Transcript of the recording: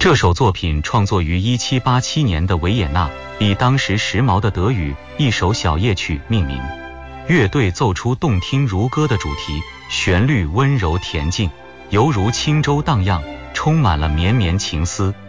这首作品创作于1787年的维也纳，以当时时髦的德语一首小夜曲命名。乐队奏出动听如歌的主题，旋律温柔恬静，犹如轻舟荡漾，充满了绵绵情思。